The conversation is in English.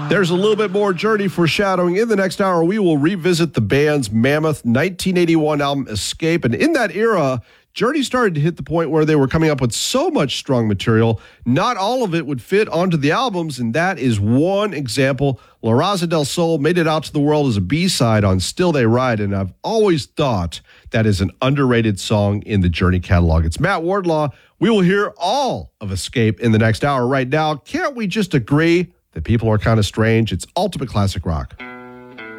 There's a little bit more Journey foreshadowing. In the next hour, we will revisit the band's mammoth 1981 album, Escape. And in that era, Journey started to hit the point where they were coming up with so much strong material, not all of it would fit onto the albums, and that is one example. La Raza del Sol made it out to the world as a B-side on Still They Ride, and I've always thought that is an underrated song in the Journey catalog. It's Matt Wardlaw. We will hear all of Escape in the next hour. Right now, can't we just agree that people are kind of strange? It's ultimate classic rock.